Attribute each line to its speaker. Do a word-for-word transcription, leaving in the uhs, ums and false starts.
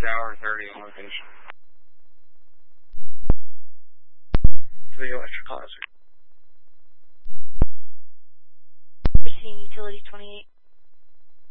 Speaker 1: hour thirty on location.
Speaker 2: For the electric hazard.
Speaker 3: Receiving utility twenty-eight.